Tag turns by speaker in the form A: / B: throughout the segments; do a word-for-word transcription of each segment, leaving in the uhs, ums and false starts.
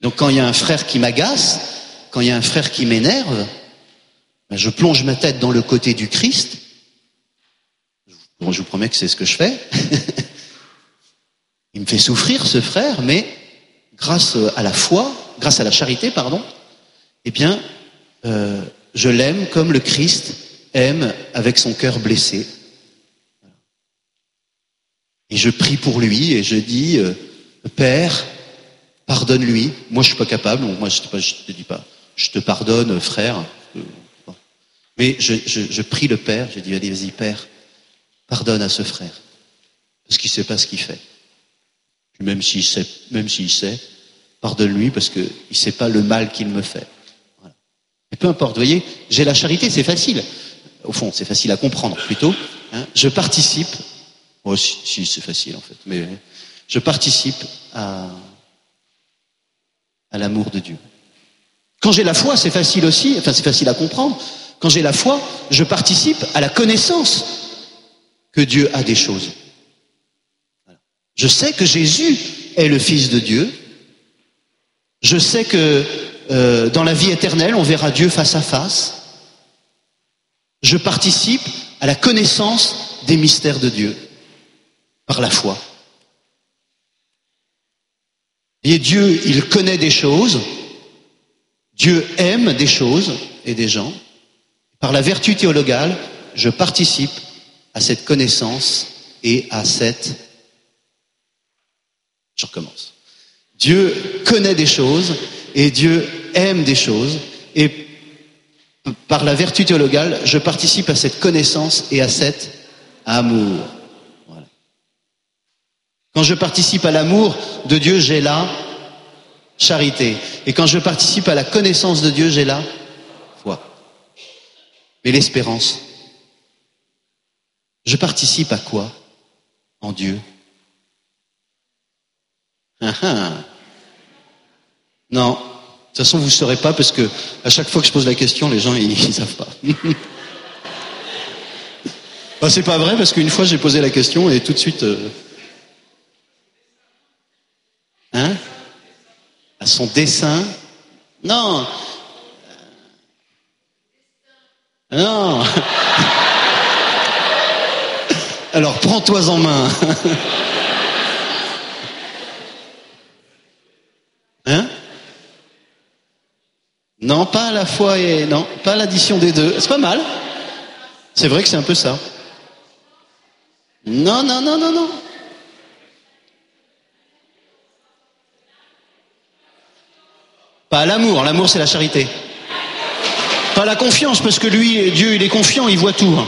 A: Donc quand il y a un frère qui m'agace, quand il y a un frère qui m'énerve, ben je plonge ma tête dans le côté du Christ. Bon, je vous promets que c'est ce que je fais. Il me fait souffrir, ce frère, mais grâce à la foi, grâce à la charité, pardon, eh bien, euh, je l'aime comme le Christ aime avec son cœur blessé. Et je prie pour lui et je dis, euh, Père, pardonne-lui. Moi, je suis pas capable. Donc moi, je te, je te dis pas, je te pardonne, frère. Mais je, je, je prie le Père. Je dis, allez, vas-y, Père, pardonne à ce frère, parce qu'il sait pas ce qu'il fait. Puis même s'il sait, même s'il sait, pardonne-lui parce que il sait pas le mal qu'il me fait. Voilà. Et peu importe, vous voyez, j'ai la charité, c'est facile. Au fond, c'est facile à comprendre plutôt. Hein. Je participe. Moi, oh, si, si c'est facile en fait, mais je participe à à l'amour de Dieu. Quand j'ai la foi, c'est facile aussi. Enfin, c'est facile à comprendre. Quand j'ai la foi, je participe à la connaissance que Dieu a des choses. Voilà. Je sais que Jésus est le Fils de Dieu. Je sais que euh, dans la vie éternelle, on verra Dieu face à face. Je participe à la connaissance des mystères de Dieu par la foi. Et Dieu, il connaît des choses. Dieu aime des choses et des gens. Par la vertu théologale, je participe à cette connaissance et à cette... Je recommence. Dieu connaît des choses et Dieu aime des choses. Et par la vertu théologale, je participe à cette connaissance et à cet amour. Voilà. Quand je participe à l'amour de Dieu, j'ai la charité. Et quand je participe à la connaissance de Dieu, j'ai la foi. Mais l'espérance, je participe à quoi en Dieu? Ah ah. Non, de toute façon vous ne saurez pas parce que à chaque fois que je pose la question, les gens ils, ils savent pas. Ben, c'est pas vrai parce qu'une fois j'ai posé la question et tout de suite, euh... hein, à son dessein. Non, non. Alors prends-toi en main. Hein? Non, pas à la fois et non, pas l'addition des deux. C'est pas mal. C'est vrai que c'est un peu ça. Non, non, non, non, non. Pas l'amour. L'amour, c'est la charité. Pas la confiance, parce que lui, Dieu, il est confiant, il voit tout.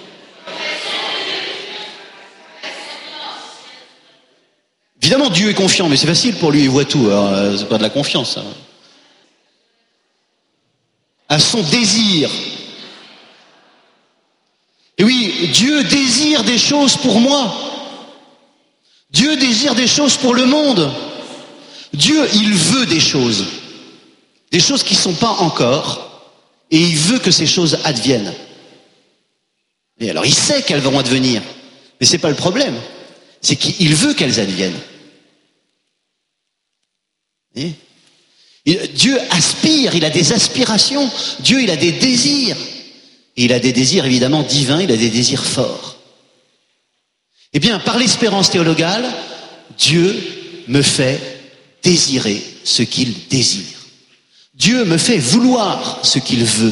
A: Évidemment, Dieu est confiant, mais c'est facile pour lui, il voit tout. Alors, euh, c'est pas de la confiance. Ça. À son désir. Et oui, Dieu désire des choses pour moi. Dieu désire des choses pour le monde. Dieu, il veut des choses. Des choses qui ne sont pas encore. Et il veut que ces choses adviennent. Et alors, il sait qu'elles vont advenir. Mais c'est pas le problème. C'est qu'il veut qu'elles adviennent. Et Dieu aspire, il a des aspirations. Dieu, il a des désirs. Et il a des désirs évidemment divins, il a des désirs forts. Eh bien, par l'espérance théologale, Dieu me fait désirer ce qu'il désire. Dieu me fait vouloir ce qu'il veut.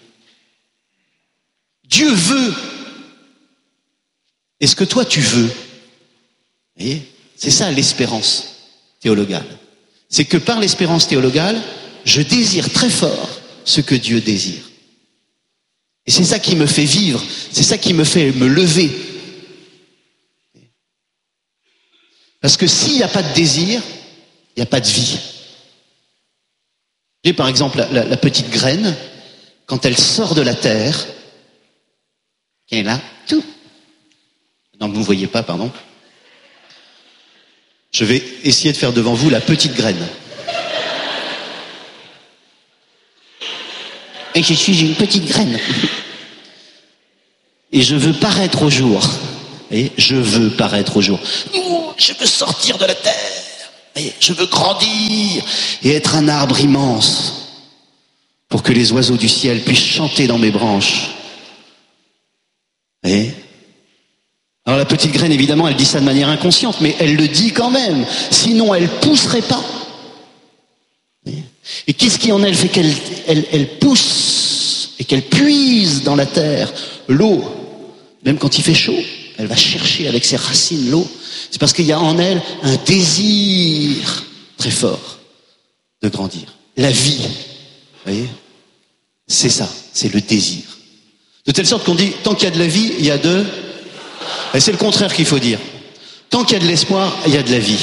A: Dieu veut. Est-ce que toi tu veux? Vous voyez ? C'est ça l'espérance théologale. C'est que par l'espérance théologale, je désire très fort ce que Dieu désire. Et c'est ça qui me fait vivre, c'est ça qui me fait me lever. Parce que s'il n'y a pas de désir, il n'y a pas de vie. J'ai par exemple la, la, la petite graine, quand elle sort de la terre, elle est là, tout. Non, vous ne voyez pas, pardon. Je vais essayer de faire devant vous la petite graine. Et je suis une petite graine. Et je veux paraître au jour. Et je veux paraître au jour. Oh, je veux sortir de la terre. Voyez, je veux grandir et être un arbre immense pour que les oiseaux du ciel puissent chanter dans mes branches. Voyez? Alors la petite graine, évidemment, elle dit ça de manière inconsciente, mais elle le dit quand même. Sinon, elle pousserait pas. Et qu'est-ce qui en elle fait qu'elle elle, elle pousse et qu'elle puise dans la terre l'eau, même quand il fait chaud, elle va chercher avec ses racines l'eau. C'est parce qu'il y a en elle un désir très fort de grandir. La vie, vous voyez, c'est ça, c'est le désir. De telle sorte qu'on dit, tant qu'il y a de la vie, il y a de... Et c'est le contraire qu'il faut dire. Tant qu'il y a de l'espoir, il y a de la vie.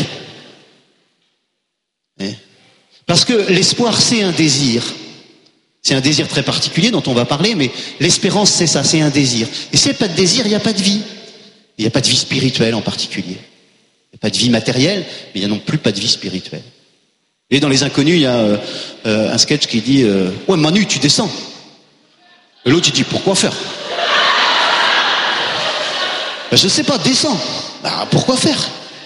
A: Et parce que l'espoir, c'est un désir. C'est un désir très particulier dont on va parler, mais l'espérance, c'est ça, c'est un désir. Et s'il n'y a pas de désir, il n'y a pas de vie. Il n'y a pas de vie spirituelle en particulier. Il n'y a pas de vie matérielle, mais il n'y a non plus pas de vie spirituelle. Et dans Les Inconnus, il y a euh, euh, un sketch qui dit euh, « Ouais, Manu, tu descends ». Et l'autre, il dit « Pourquoi faire ?» Ben, je sais pas, descends. Ben, pourquoi faire?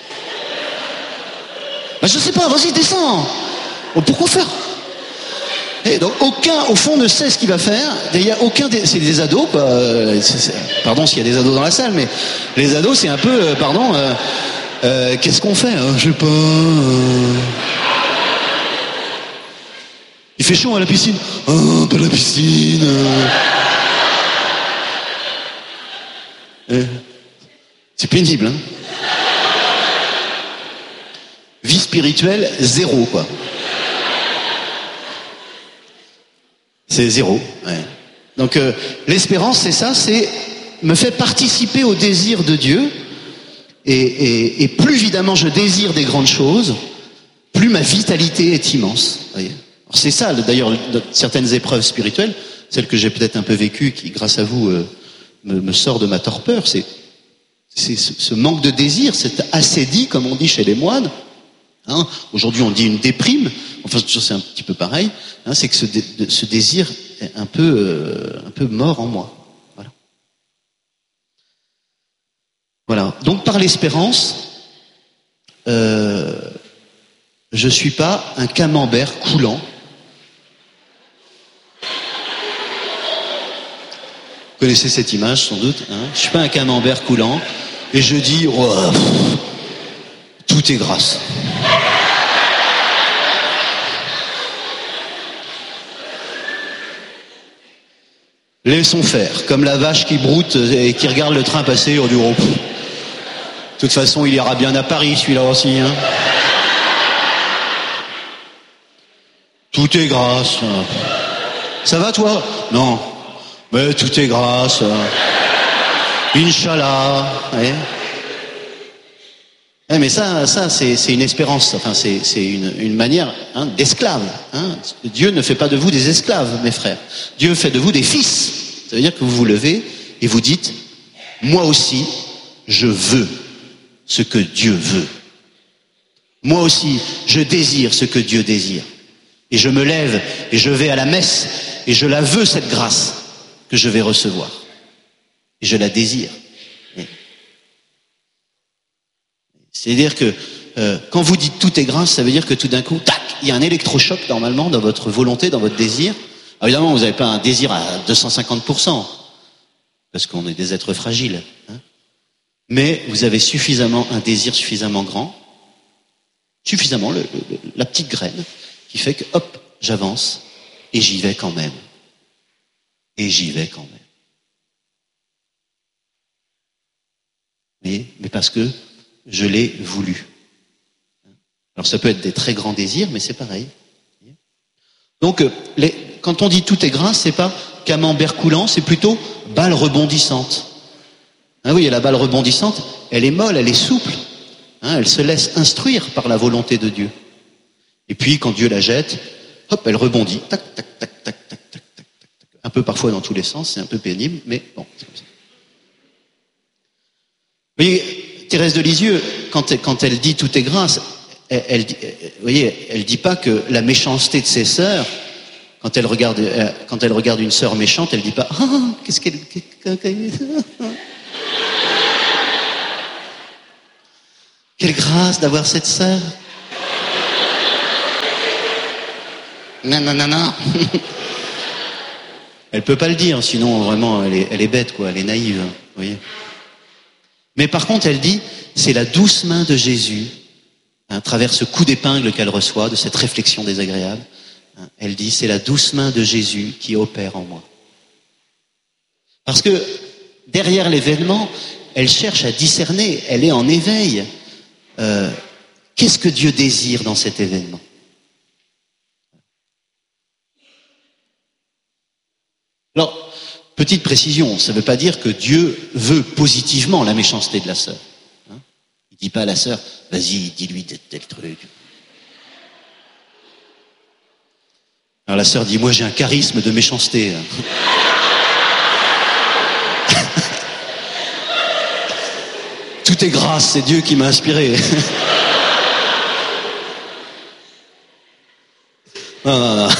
A: Ben, je sais pas, vas-y, descends. Bon, pourquoi faire? Et donc, aucun, au fond, ne sait ce qu'il va faire. Il y a aucun des, c'est des ados, quoi. C'est, c'est, pardon s'il y a des ados dans la salle, mais les ados, c'est un peu, euh, pardon, euh, euh, qu'est-ce qu'on fait? euh, Je sais pas. Euh... Il fait chaud à la piscine. Oh, pas la piscine. Euh... Euh... C'est pénible, hein. Vie spirituelle, zéro, quoi. C'est zéro, ouais. Donc, euh, l'espérance, c'est ça, c'est me fait participer au désir de Dieu. Et, et, et plus, évidemment, je désire des grandes choses, plus ma vitalité est immense. Voyez. Alors, c'est ça, d'ailleurs, certaines épreuves spirituelles, celles que j'ai peut-être un peu vécues, qui, grâce à vous, euh, me, me sort de ma torpeur, c'est C'est ce manque de désir, cette assédie, comme on dit chez les moines. Hein, aujourd'hui, on dit une déprime. Enfin, c'est un petit peu pareil. Hein, c'est que ce, dé, ce désir est un peu, euh, un peu mort en moi. Voilà. Voilà. Donc, par l'espérance, euh, je suis pas un camembert coulant. Vous connaissez cette image, sans doute. Hein, je suis pas un camembert coulant. Et je dis, oh, pff, tout est grâce. Laissons faire, comme la vache qui broute et qui regarde le train passer, on dit, oh, pff. De toute façon, il ira bien à Paris, celui-là aussi. Hein. Tout est grâce. Ça va, toi? Non. Mais tout est grâce. Inch'Allah. Ouais. Ouais, mais ça, ça, c'est, c'est une espérance. Enfin, c'est, c'est une, une manière hein, d'esclave. Hein. Dieu ne fait pas de vous des esclaves, mes frères. Dieu fait de vous des fils. Ça veut dire que vous vous levez et vous dites, moi aussi, je veux ce que Dieu veut. Moi aussi, je désire ce que Dieu désire. Et je me lève et je vais à la messe et je la veux, cette grâce que je vais recevoir. Et je la désire. C'est-à-dire que euh, quand vous dites tout est grâce, ça veut dire que tout d'un coup, tac, il y a un électrochoc normalement dans votre volonté, dans votre désir. Alors évidemment, vous n'avez pas un désir à deux cent cinquante pour cent, parce qu'on est des êtres fragiles. Hein, mais vous avez suffisamment un désir suffisamment grand, suffisamment le, le, la petite graine qui fait que hop, j'avance et j'y vais quand même. Et j'y vais quand même. Vous voyez, mais parce que je l'ai voulu. Alors ça peut être des très grands désirs, mais c'est pareil. Donc, les, quand on dit tout est grâce, c'est pas camembert coulant, c'est plutôt balle rebondissante. Hein, oui, la balle rebondissante, elle est molle, elle est souple. Hein, elle se laisse instruire par la volonté de Dieu. Et puis, quand Dieu la jette, hop, elle rebondit. Tac, tac, tac, tac, tac, tac, tac, tac. Un peu parfois dans tous les sens, c'est un peu pénible, mais bon, c'est comme ça. Vous voyez, Thérèse de Lisieux, quand elle, quand elle dit tout est grâce, elle, elle, vous voyez, elle dit pas que la méchanceté de ses sœurs, quand elle regarde, quand elle regarde une sœur méchante, elle dit pas ah oh, qu'est-ce qu'elle, quelle grâce d'avoir cette sœur. Non, non, non, non. Elle peut pas le dire, sinon vraiment elle est, elle est bête, quoi, elle est naïve, vous voyez. Mais par contre, elle dit, c'est la douce main de Jésus, hein, à travers ce coup d'épingle qu'elle reçoit, de cette réflexion désagréable, hein, elle dit, c'est la douce main de Jésus qui opère en moi. Parce que derrière l'événement, elle cherche à discerner, elle est en éveil. Euh, qu'est-ce que Dieu désire dans cet événement ? Alors, petite précision, ça ne veut pas dire que Dieu veut positivement la méchanceté de la sœur. Hein, il ne dit pas à la sœur, vas-y, dis-lui tel, tel truc. Alors la sœur dit, moi j'ai un charisme de méchanceté. Tout est grâce, c'est Dieu qui m'a inspiré. Non, non, non.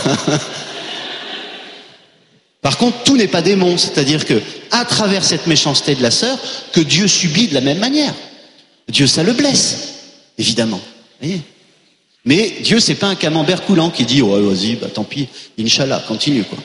A: Par contre, tout n'est pas démon, c'est-à-dire que, à travers cette méchanceté de la sœur, que Dieu subit de la même manière. Dieu, ça le blesse, évidemment. Vous voyez ? Mais Dieu, c'est pas un camembert coulant qui dit, ouais, vas-y, bah tant pis, Inch'Allah, continue, quoi.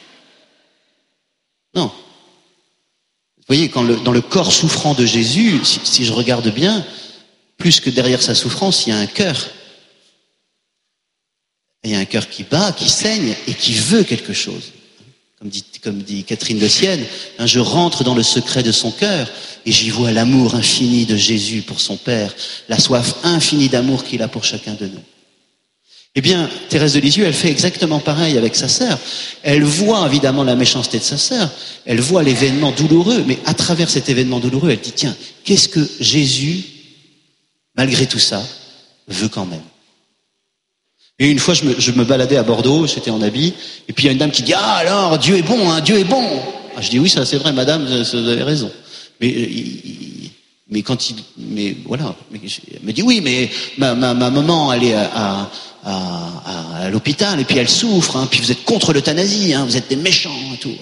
A: Non. Vous voyez, quand le, dans le corps souffrant de Jésus, si, si je regarde bien, plus que derrière sa souffrance, il y a un cœur. Il y a un cœur qui bat, qui saigne et qui veut quelque chose. Comme dit, comme dit Catherine Le Sienne, hein, je rentre dans le secret de son cœur et j'y vois l'amour infini de Jésus pour son Père, la soif infinie d'amour qu'il a pour chacun de nous. Eh bien, Thérèse de Lisieux, elle fait exactement pareil avec sa sœur. Elle voit évidemment la méchanceté de sa sœur, elle voit l'événement douloureux, mais à travers cet événement douloureux, elle dit, tiens, qu'est-ce que Jésus, malgré tout ça, veut quand même ? Et une fois, je me, je me baladais à Bordeaux, j'étais en habit, et puis il y a une dame qui dit, ah alors, Dieu est bon, hein, Dieu est bon. Ah, je dis, oui, ça c'est vrai, madame, vous avez raison. Mais, il, mais quand il, mais voilà, mais, elle me dit, oui, mais ma, ma, ma maman, elle est à, à, à, à l'hôpital, et puis elle souffre, hein, puis vous êtes contre l'euthanasie, hein, vous êtes des méchants, et tout.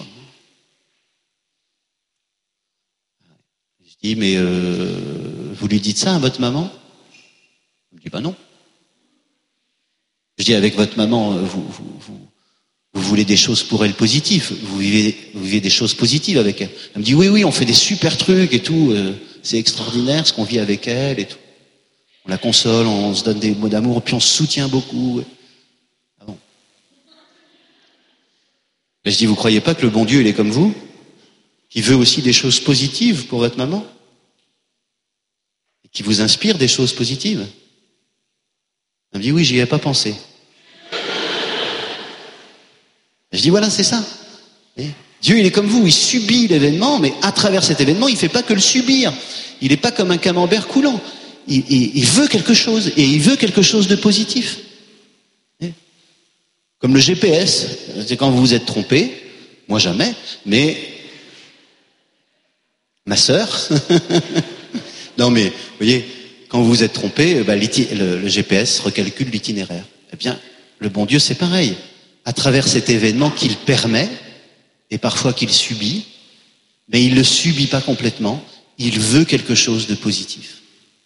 A: Je dis, mais euh, vous lui dites ça à votre maman ? Elle me dit, bah non. Je dis, avec votre maman, vous, vous, vous, vous voulez des choses pour elle positives, vous vivez, vous vivez des choses positives avec elle. Elle me dit, oui, oui, on fait des super trucs et tout, euh, c'est extraordinaire ce qu'on vit avec elle et tout. On la console, on se donne des mots d'amour, puis on se soutient beaucoup. Ah bon. Mais je dis, vous croyez pas que le bon Dieu, il est comme vous, qui veut aussi des choses positives pour votre maman, et qui vous inspire des choses positives? Elle me dit, oui, j'y avais pas pensé. Je dis, voilà, c'est ça. Et Dieu, il est comme vous, il subit l'événement, mais à travers cet événement, il fait pas que le subir. Il n'est pas comme un camembert coulant. Il, il, il veut quelque chose, et il veut quelque chose de positif. Et comme le G P S, c'est quand vous vous êtes trompé, moi jamais, mais ma sœur, non mais, vous voyez, quand vous vous êtes trompé, bah, le, le G P S recalcule l'itinéraire. Eh bien, le bon Dieu, c'est pareil. À travers cet événement qu'il permet, et parfois qu'il subit, mais il ne le subit pas complètement, il veut quelque chose de positif.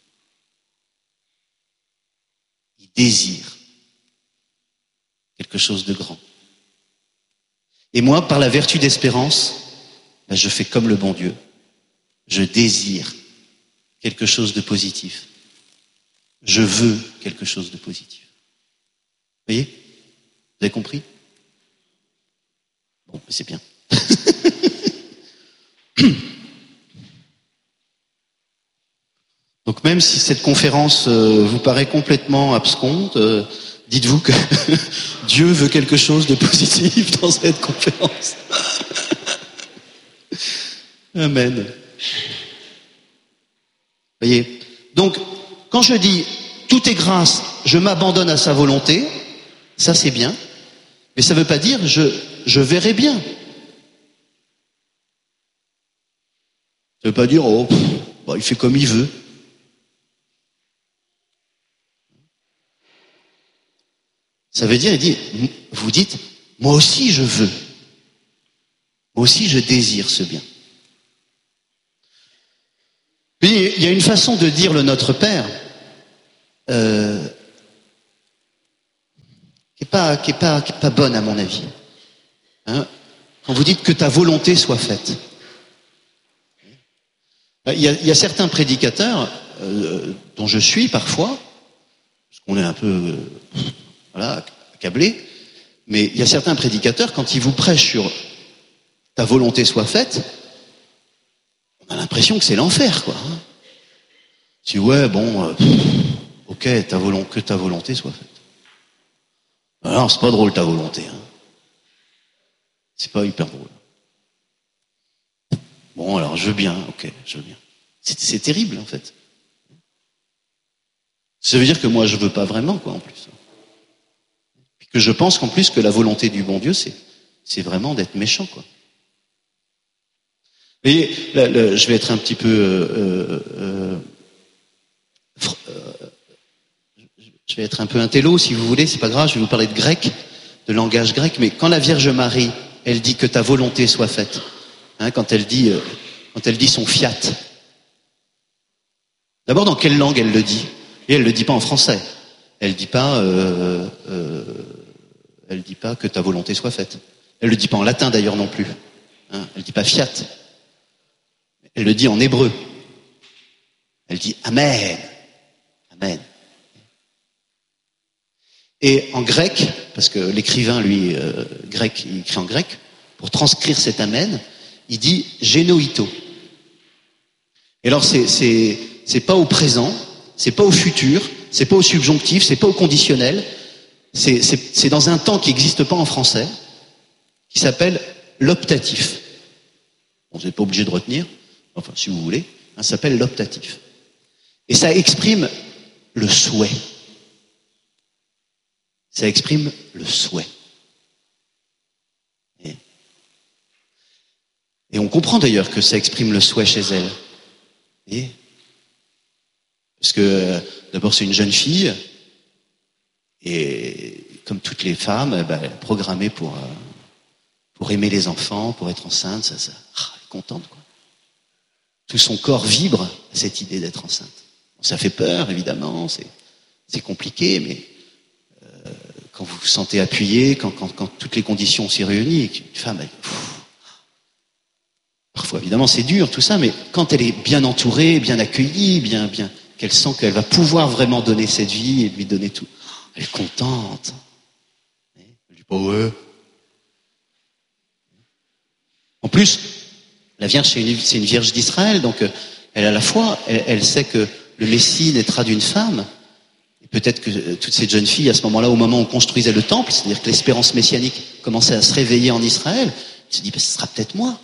A: Il désire quelque chose de grand. Et moi, par la vertu d'espérance, ben, je fais comme le bon Dieu. Je désire quelque chose de positif. Je veux quelque chose de positif. Vous voyez ? Vous avez compris ? Bon, c'est bien. Donc même si cette conférence euh, vous paraît complètement absconde, euh, dites-vous que Dieu veut quelque chose de positif dans cette conférence. Amen. Vous voyez ? Donc, quand je dis tout est grâce, je m'abandonne à sa volonté, ça c'est bien, mais ça ne veut pas dire je, je verrai bien. Ça ne veut pas dire oh, pff, bah, il fait comme il veut. Ça veut dire, il dit, vous dites, moi aussi je veux. Moi aussi je désire ce bien. Puis, il y a une façon de dire le Notre Père euh, qui n'est pas, qui est pas, qui est pas bonne à mon avis. Hein? Quand vous dites que ta volonté soit faite. Il y a, il y a certains prédicateurs euh, dont je suis parfois, parce qu'on est un peu euh, voilà, accablé, mais il y a certains prédicateurs, quand ils vous prêchent sur ta volonté soit faite, on a l'impression que c'est l'enfer, quoi. Hein. Si ouais, bon, euh, ok, ta volonté, que ta volonté soit faite. Alors, c'est pas drôle ta volonté. Hein. C'est pas hyper drôle. Bon, alors je veux bien, ok, je veux bien. C'est, c'est terrible, en fait. Ça veut dire que moi, je veux pas vraiment, quoi, en plus. Puis que je pense qu'en plus que la volonté du bon Dieu, c'est, c'est vraiment d'être méchant, quoi. Vous voyez, là, là, je vais être un petit peu, euh, euh, euh, je vais être un peu intello, si vous voulez, c'est pas grave. Je vais vous parler de grec, de langage grec. Mais quand la Vierge Marie, elle dit que ta volonté soit faite, hein, quand elle dit, euh, quand elle dit son fiat. D'abord, dans quelle langue elle le dit? Et elle le dit pas en français. Elle dit pas, euh, euh, elle dit pas que ta volonté soit faite. Elle le dit pas en latin d'ailleurs non plus. Hein, elle dit pas fiat. Elle le dit en hébreu. Elle dit amen, amen. Et en grec, parce que l'écrivain lui euh, grec, il écrit en grec, pour transcrire cet amen, il dit génoïto. Et alors c'est c'est c'est pas au présent. C'est pas au futur, c'est pas au subjonctif, c'est pas au conditionnel, c'est, c'est, c'est dans un temps qui n'existe pas en français, qui s'appelle l'optatif. Bon, vous n'êtes pas obligé de retenir, enfin si vous voulez, hein, ça s'appelle l'optatif. Et ça exprime le souhait. Ça exprime le souhait. Et, et on comprend d'ailleurs que ça exprime le souhait chez elle. Et Parce que euh, d'abord c'est une jeune fille et comme toutes les femmes, bah, elle est programmée pour euh, pour aimer les enfants, pour être enceinte, ça, ça, ah, elle est contente quoi. Tout son corps vibre à cette idée d'être enceinte. Bon, ça fait peur évidemment, c'est c'est compliqué, mais euh, quand vous vous sentez appuyé, quand quand quand toutes les conditions s'y réunissent, une femme, elle, pff, parfois évidemment c'est dur tout ça, mais quand elle est bien entourée, bien accueillie, bien bien qu'elle sent qu'elle va pouvoir vraiment donner cette vie et lui donner tout. Elle est contente. Elle dit pas ouais. En plus, la Vierge, c'est une, c'est une Vierge d'Israël, donc elle a la foi, elle, elle sait que le Messie naîtra d'une femme. Et peut-être que toutes ces jeunes filles, à ce moment-là, au moment où on construisait le temple, c'est-à-dire que l'espérance messianique commençait à se réveiller en Israël, elle se dit, ben, ce sera peut-être moi.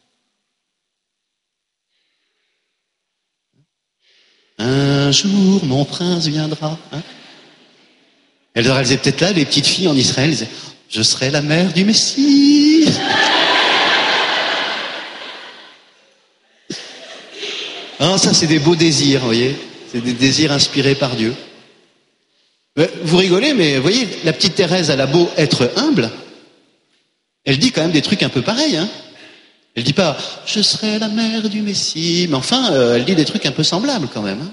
A: Un jour, mon prince viendra. Hein elles, elles étaient peut-être là, les petites filles en Israël, elles disaient, je serai la mère du Messie. Ah, ça, c'est des beaux désirs, vous voyez. C'est des désirs inspirés par Dieu. Vous rigolez, mais vous voyez, la petite Thérèse, elle a beau être humble, elle dit quand même des trucs un peu pareils, hein. Elle dit pas « je serai la mère du Messie », mais enfin, euh, elle dit des trucs un peu semblables quand même. Hein.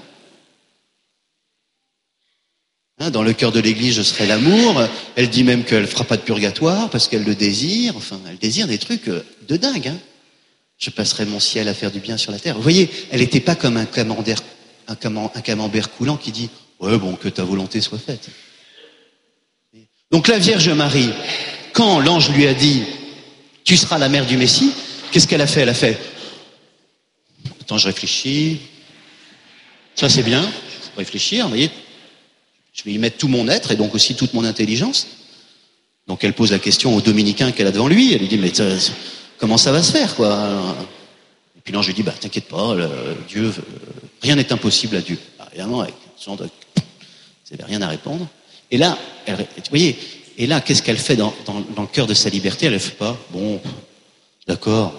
A: Hein, dans le cœur de l'Église, je serai l'amour. Elle dit même qu'elle fera pas de purgatoire parce qu'elle le désire. Enfin, elle désire des trucs de dingue. Hein. Je passerai mon ciel à faire du bien sur la terre. Vous voyez, elle n'était pas comme un camembert, un, camembert, un camembert coulant qui dit « ouais, bon, que ta volonté soit faite ». Donc la Vierge Marie, quand l'ange lui a dit « tu seras la mère du Messie », qu'est-ce qu'elle a fait? Elle a fait « attends, je réfléchis. Ça, c'est bien, il faut réfléchir, vous voyez. Je vais y mettre tout mon être et donc aussi toute mon intelligence. » Donc elle pose la question au dominicain qu'elle a devant lui. Elle lui dit « mais ça, comment ça va se faire, quoi ?» Et puis l'ange lui dit « bah, t'inquiète pas, le, Dieu, euh, rien n'est impossible à Dieu. » Ah, évidemment, avec ce genre de... vous n'avez rien à répondre. Et là, elle, vous voyez, et là, qu'est-ce qu'elle fait dans, dans, dans le cœur de sa liberté? Elle ne fait pas « bon, d'accord.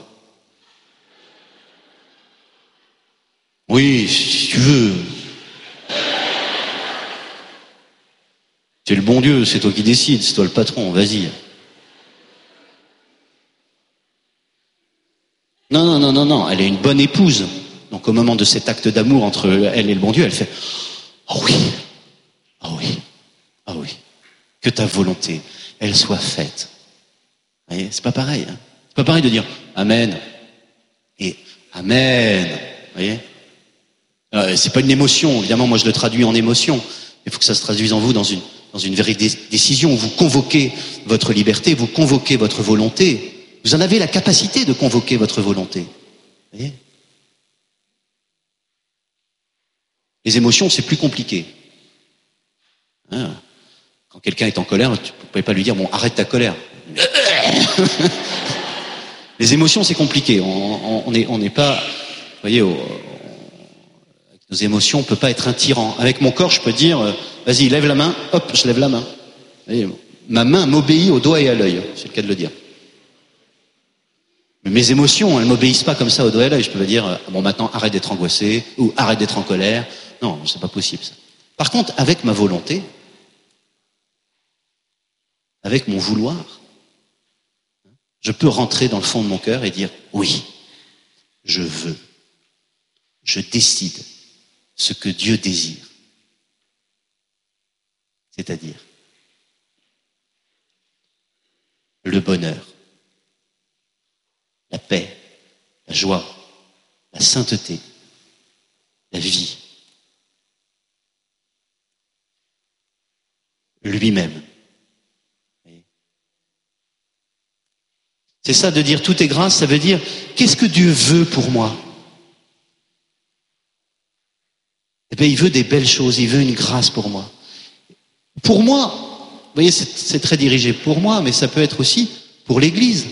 A: Oui, si tu veux. Tu es le bon Dieu, c'est toi qui décides, c'est toi le patron, vas-y. » Non, non, non, non, non, elle est une bonne épouse. Donc au moment de cet acte d'amour entre elle et le bon Dieu, elle fait « ah oui, ah oui, ah oui, que ta volonté, elle soit faite. Vous voyez, c'est pas pareil. Hein. C'est pas pareil de dire Amen et Amen. Vous voyez, alors, c'est pas une émotion. Évidemment, moi je le traduis en émotion. Il faut que ça se traduise en vous dans une dans une vraie décision où vous convoquez votre liberté, vous convoquez votre volonté. Vous en avez la capacité de convoquer votre volonté. Vous voyez, les émotions, c'est plus compliqué. Hein, quand quelqu'un est en colère, tu ne pouvez pas lui dire bon, arrête ta colère. Les émotions, c'est compliqué. On n'est on, on pas, vous voyez, au, avec nos émotions, on peut pas être un tyran. Avec mon corps, je peux dire, euh, vas-y, lève la main, hop, je lève la main. Vous voyez, ma main m'obéit au doigt et à l'œil, c'est le cas de le dire. Mais mes émotions, elles m'obéissent pas comme ça au doigt et à l'œil. Je peux pas dire, bon, maintenant, arrête d'être angoissé, ou arrête d'être en colère. Non, c'est pas possible, ça. Par contre, avec ma volonté, avec mon vouloir, je peux rentrer dans le fond de mon cœur et dire oui, je veux, je décide ce que Dieu désire. C'est-à-dire le bonheur, la paix, la joie, la sainteté, la vie, lui-même. C'est ça de dire tout est grâce, ça veut dire qu'est-ce que Dieu veut pour moi? Eh bien, il veut des belles choses, il veut une grâce pour moi. Pour moi, vous voyez, c'est, c'est très dirigé pour moi, mais ça peut être aussi pour l'Église.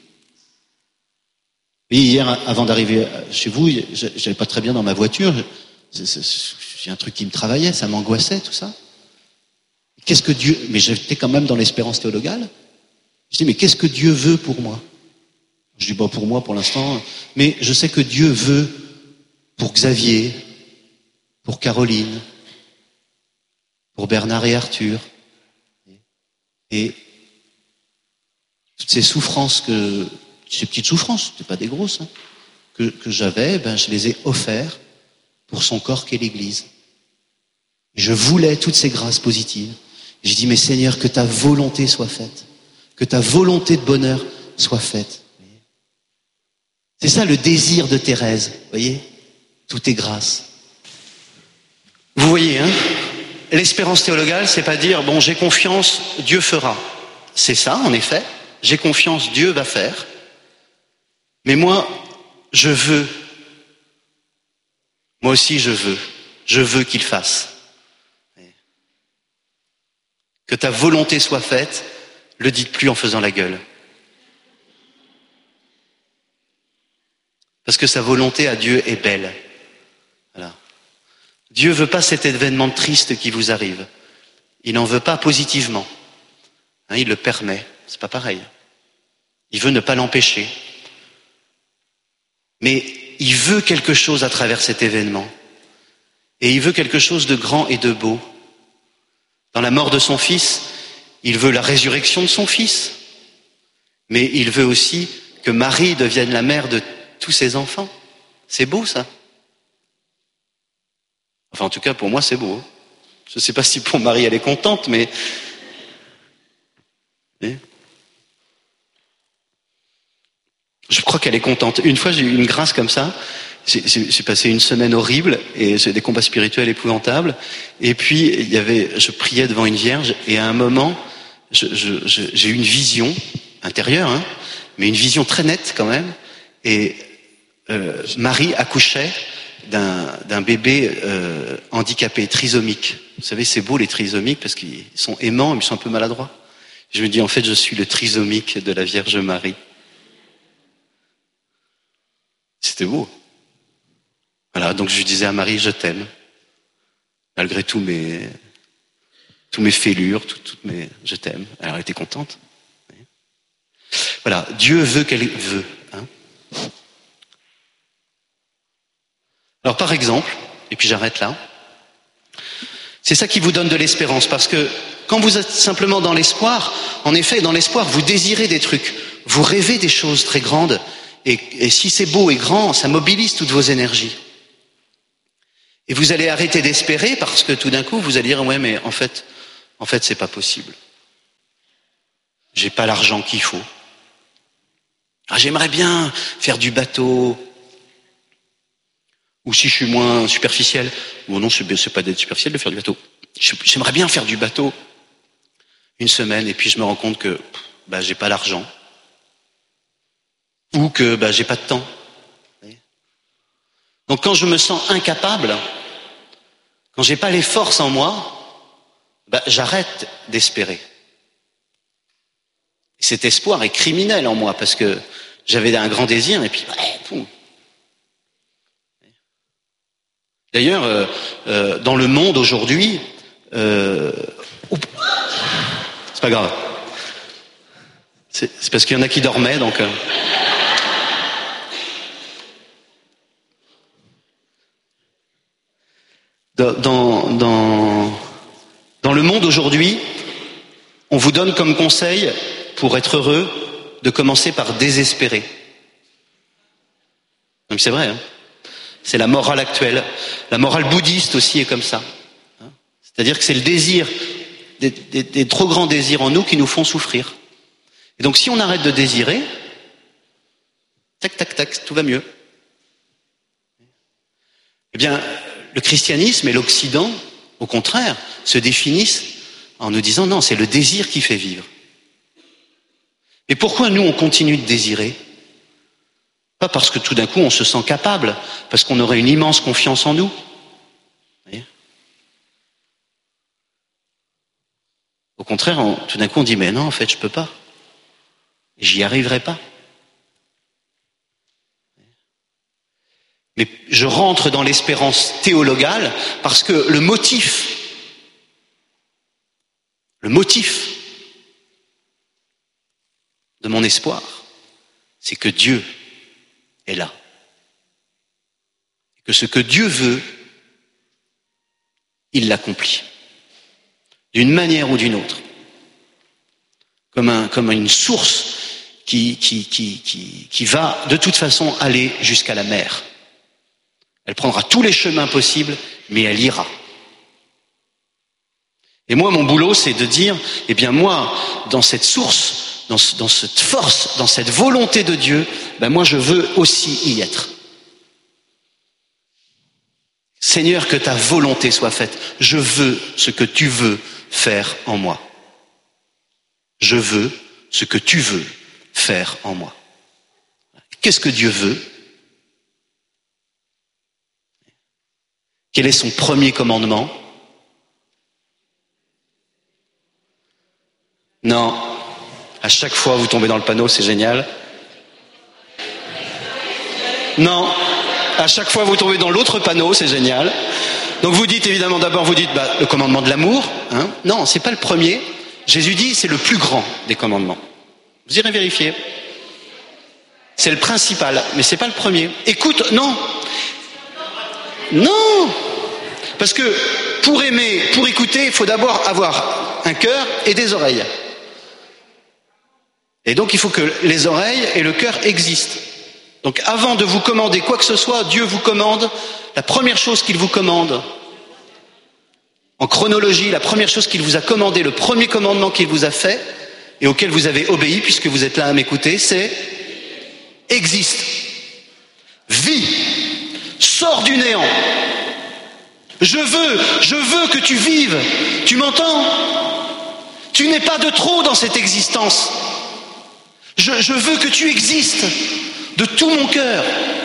A: Et hier, avant d'arriver chez vous, j'allais pas très bien dans ma voiture, j'ai un truc qui me travaillait, ça m'angoissait, tout ça. Qu'est-ce que Dieu, mais j'étais quand même dans l'espérance théologale. Je dis, mais qu'est-ce que Dieu veut pour moi? Je dis, bon, pour moi, pour l'instant, mais je sais que Dieu veut pour Xavier, pour Caroline, pour Bernard et Arthur. Et toutes ces souffrances que, ces petites souffrances, c'est pas des grosses, hein, que, que j'avais, ben, je les ai offertes pour son corps qu'est l'Église. Je voulais toutes ces grâces positives. Je dis, mais Seigneur, que ta volonté soit faite. Que ta volonté de bonheur soit faite. C'est ça le désir de Thérèse, vous voyez? Tout est grâce. Vous voyez, hein? L'espérance théologale, c'est pas dire, bon, j'ai confiance, Dieu fera. C'est ça, en effet. J'ai confiance, Dieu va faire. Mais moi, je veux. Moi aussi, je veux. Je veux qu'il fasse. Que ta volonté soit faite. Le dites plus en faisant la gueule. Parce que sa volonté à Dieu est belle. Voilà. Dieu veut pas cet événement triste qui vous arrive. Il n'en veut pas positivement. Hein, il le permet. C'est pas pareil. Il veut ne pas l'empêcher. Mais il veut quelque chose à travers cet événement. Et il veut quelque chose de grand et de beau. Dans la mort de son fils, il veut la résurrection de son fils, mais il veut aussi que Marie devienne la mère de tous ses enfants. C'est beau, ça. Enfin, en tout cas, pour moi, c'est beau. Je ne sais pas si pour Marie, elle est contente, mais... Je crois qu'elle est contente. Une fois, j'ai eu une grâce comme ça. J'ai, j'ai, j'ai passé une semaine horrible et j'ai des combats spirituels épouvantables. Et puis, il y avait, je priais devant une vierge et à un moment, je, je, je, j'ai eu une vision intérieure, hein, mais une vision très nette quand même. Et euh, Marie accouchait d'un, d'un bébé euh, handicapé, trisomique. Vous savez, c'est beau les trisomiques parce qu'ils sont aimants, mais ils sont un peu maladroits. Je me dis, en fait, je suis le trisomique de la Vierge Marie. C'était beau. Voilà, donc je disais à Marie, je t'aime. Malgré tous mes, tous mes fêlures, tout, toutes mes, je t'aime. Alors elle était contente. Voilà, Dieu veut qu'elle veut. Hein. Alors par exemple, et puis j'arrête là, c'est ça qui vous donne de l'espérance, parce que quand vous êtes simplement dans l'espoir, en effet, dans l'espoir, vous désirez des trucs, vous rêvez des choses très grandes, et, et si c'est beau et grand, ça mobilise toutes vos énergies. Et vous allez arrêter d'espérer parce que tout d'un coup, vous allez dire, ouais, mais en fait, en fait, c'est pas possible. j'ai pas l'argent qu'il faut. Ah, j'aimerais bien faire du bateau. Ou si je suis moins superficiel, bon non, c'est pas d'être superficiel de faire du bateau. J'aimerais bien faire du bateau une semaine et puis je me rends compte que bah, j'ai pas l'argent. Ou que bah, j'ai pas de temps. Donc quand je me sens incapable, quand j'ai pas les forces en moi, bah, j'arrête d'espérer. Et cet espoir est criminel en moi parce que j'avais un grand désir et puis ouais, poum. D'ailleurs, euh, euh, dans le monde aujourd'hui, euh, c'est pas grave. C'est, c'est parce qu'il y en a qui dormaient, donc. Euh, dans, dans, dans le monde aujourd'hui, on vous donne comme conseil, pour être heureux, de commencer par désespérer. Donc c'est vrai, hein. C'est la morale actuelle. La morale bouddhiste aussi est comme ça. C'est-à-dire que c'est le désir, des, des, des trop grands désirs en nous qui nous font souffrir. Et donc si on arrête de désirer, tac, tac, tac, tout va mieux. Eh bien, le christianisme et l'Occident, au contraire, se définissent en nous disant non, c'est le désir qui fait vivre. Mais pourquoi nous on continue de désirer ? Pas parce que tout d'un coup on se sent capable, parce qu'on aurait une immense confiance en nous. Vous voyez ? Au contraire, on, tout d'un coup on dit mais non, en fait je peux pas. J'y arriverai pas. Mais je rentre dans l'espérance théologale parce que le motif, le motif de mon espoir, c'est que Dieu est là. Que ce que Dieu veut, il l'accomplit. D'une manière ou d'une autre. Comme, un, comme une source qui, qui, qui, qui, qui va de toute façon aller jusqu'à la mer. Elle prendra tous les chemins possibles, mais elle ira. Et moi, mon boulot, c'est de dire, eh bien moi, dans cette source, dans, ce, dans cette force, dans cette volonté de Dieu, ben moi je veux aussi y être. Seigneur, que ta volonté soit faite. Je veux ce que tu veux faire en moi. Je veux ce que tu veux faire en moi. Qu'est-ce que Dieu veut ? Quel est son premier commandement ? Non. À chaque fois, vous tombez dans le panneau, c'est génial. Non. À chaque fois, vous tombez dans l'autre panneau, c'est génial. Donc vous dites évidemment, d'abord vous dites bah, le commandement de l'amour. Hein. Non, c'est pas le premier. Jésus dit c'est le plus grand des commandements. Vous irez vérifier. C'est le principal, mais c'est pas le premier. Écoute, non. Non. Parce que pour aimer, pour écouter, il faut d'abord avoir un cœur et des oreilles. Et donc il faut que les oreilles et le cœur existent. Donc avant de vous commander quoi que ce soit, Dieu vous commande, la première chose qu'il vous commande, en chronologie, la première chose qu'il vous a commandé, le premier commandement qu'il vous a fait, et auquel vous avez obéi, puisque vous êtes là à m'écouter, c'est existe. Vis. Sors du néant. Je veux, je veux que tu vives. Tu m'entends ? Tu n'es pas de trop dans cette existence. Je, je veux que tu existes de tout mon cœur.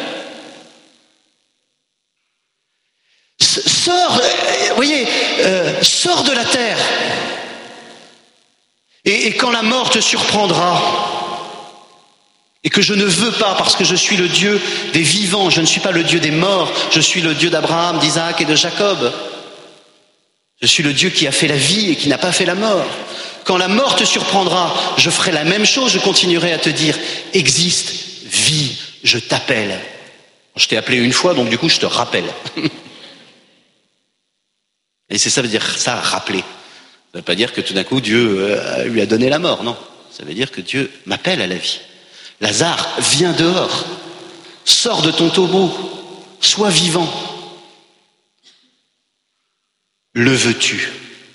A: Sors, vous voyez, euh, sors de la terre. Et, et quand la mort te surprendra, et que je ne veux pas, parce que je suis le Dieu des vivants, je ne suis pas le Dieu des morts, je suis le Dieu d'Abraham, d'Isaac et de Jacob. Je suis le Dieu qui a fait la vie et qui n'a pas fait la mort. Quand la mort te surprendra, je ferai la même chose, je continuerai à te dire, existe, vis, je t'appelle. Je t'ai appelé une fois, donc du coup je te rappelle. Et c'est ça veut dire ça, rappeler. Ça ne veut pas dire que tout d'un coup Dieu euh, lui a donné la mort, non. Ça veut dire que Dieu m'appelle à la vie. Lazare, viens dehors, sors de ton tombeau, sois vivant. Le veux-tu ?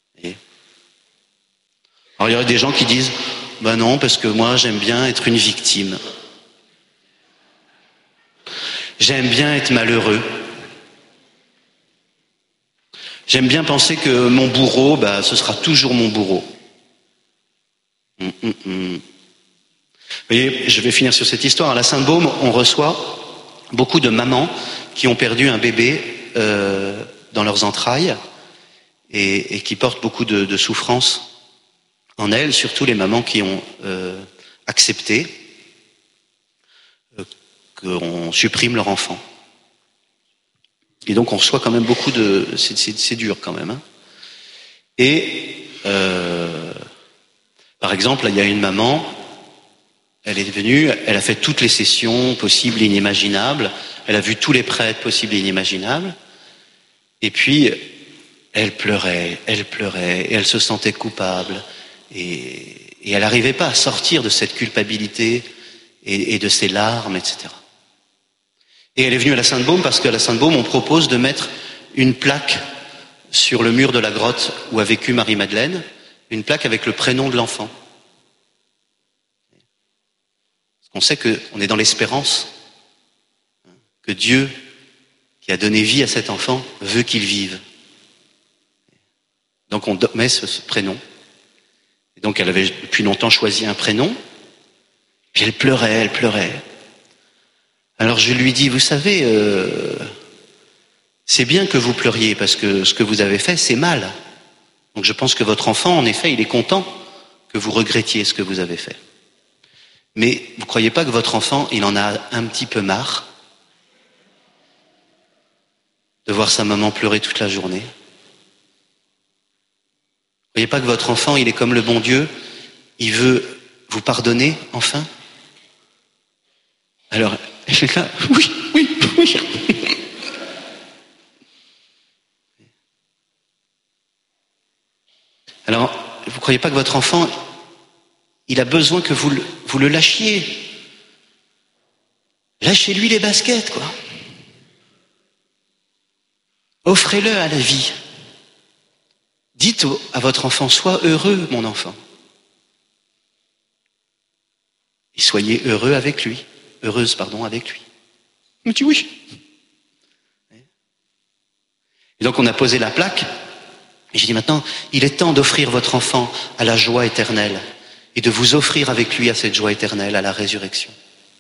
A: Et alors Alors il y aurait des gens qui disent, ben non, parce que moi j'aime bien être une victime. J'aime bien être malheureux. J'aime bien penser que mon bourreau, bah, ce sera toujours mon bourreau. Hum, hum, hum. Vous voyez, je vais finir sur cette histoire. À la Sainte-Baume, on reçoit beaucoup de mamans qui ont perdu un bébé euh, dans leurs entrailles et, et qui portent beaucoup de, de souffrance en elles, surtout les mamans qui ont euh, accepté euh, qu'on supprime leur enfant. Et donc on reçoit quand même beaucoup de... C'est, c'est, c'est dur quand même. Hein. Et euh, par exemple, il y a une maman, elle est venue, elle a fait toutes les sessions possibles et inimaginables, elle a vu tous les prêtres possibles et inimaginables, et puis elle pleurait, elle pleurait, et elle se sentait coupable, et, et elle n'arrivait pas à sortir de cette culpabilité et, et de ses larmes, et cetera. Et elle est venue à la Sainte-Baume parce qu'à la Sainte-Baume, on propose de mettre une plaque sur le mur de la grotte où a vécu Marie-Madeleine, une plaque avec le prénom de l'enfant. Parce qu'on sait qu'on est dans l'espérance, que Dieu, qui a donné vie à cet enfant, veut qu'il vive. Donc on met ce, ce prénom. Et donc elle avait depuis longtemps choisi un prénom, puis elle pleurait, elle pleurait. Alors je lui dis, vous savez, euh, c'est bien que vous pleuriez parce que ce que vous avez fait, c'est mal. Donc je pense que votre enfant, en effet, il est content que vous regrettiez ce que vous avez fait. Mais vous ne croyez pas que votre enfant, il en a un petit peu marre de voir sa maman pleurer toute la journée? Vous ne croyez pas que votre enfant, il est comme le bon Dieu, il veut vous pardonner, enfin? Alors, elle est là, oui, oui, oui. Alors, vous ne croyez pas que votre enfant, il a besoin que vous le, vous le lâchiez? Lâchez-lui les baskets, quoi. Offrez-le à la vie. Dites à votre enfant, sois heureux, mon enfant. Et soyez heureux avec lui. Heureuse, pardon, avec lui. Il me dit oui. Et donc on a posé la plaque. Et j'ai dit maintenant, il est temps d'offrir votre enfant à la joie éternelle et de vous offrir avec lui à cette joie éternelle, à la résurrection.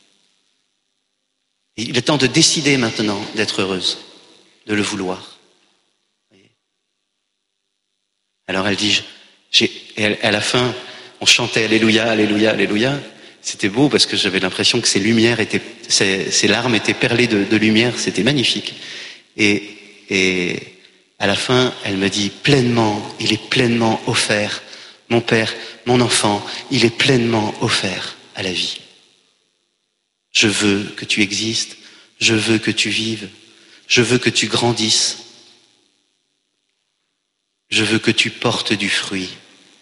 A: Et il est temps de décider maintenant d'être heureuse, de le vouloir. Alors elle dit, j'ai, et elle, à la fin, on chantait Alléluia, Alléluia, Alléluia. C'était beau parce que j'avais l'impression que ces lumières étaient, ces, ces larmes étaient perlées de, de lumière. C'était magnifique. Et, et à la fin, elle me dit pleinement, il est pleinement offert. Mon père, mon enfant, il est pleinement offert à la vie. Je veux que tu existes. Je veux que tu vives. Je veux que tu grandisses. Je veux que tu portes du fruit.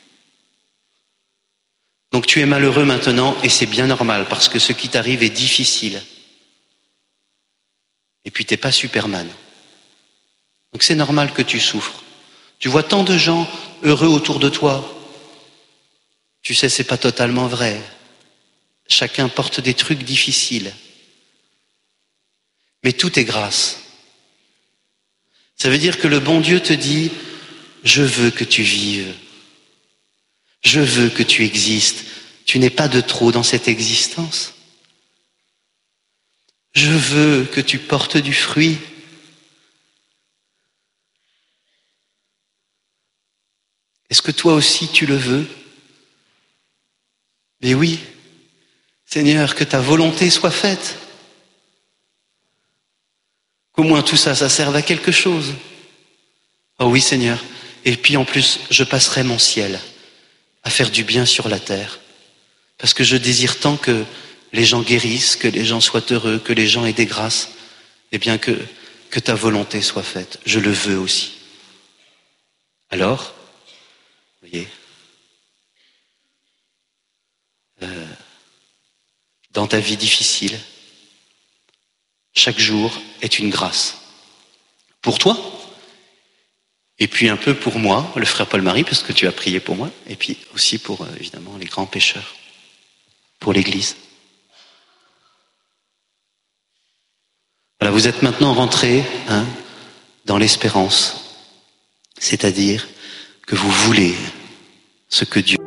A: Donc tu es malheureux maintenant et c'est bien normal parce que ce qui t'arrive est difficile. Et puis t'es pas Superman. Donc c'est normal que tu souffres. Tu vois tant de gens heureux autour de toi. Tu sais, c'est pas totalement vrai. Chacun porte des trucs difficiles. Mais tout est grâce. Ça veut dire que le bon Dieu te dit, je veux que tu vives. Je veux que tu existes. Tu n'es pas de trop dans cette existence. Je veux que tu portes du fruit. Est-ce que toi aussi tu le veux? Mais oui, Seigneur, que ta volonté soit faite. Qu'au moins tout ça, ça serve à quelque chose. Oh oui, Seigneur. Et puis en plus, je passerai mon ciel à faire du bien sur la terre. Parce que je désire tant que les gens guérissent, que les gens soient heureux, que les gens aient des grâces. Eh bien que, que ta volonté soit faite. Je le veux aussi. Alors, vous voyez, euh, dans ta vie difficile, chaque jour est une grâce. Pour toi Et puis un peu pour moi, le frère Paul-Marie, parce que tu as prié pour moi, et puis aussi pour, euh, évidemment, les grands pécheurs, pour l'Église. Voilà, vous êtes maintenant rentrés hein, dans l'espérance, c'est-à-dire que vous voulez ce que Dieu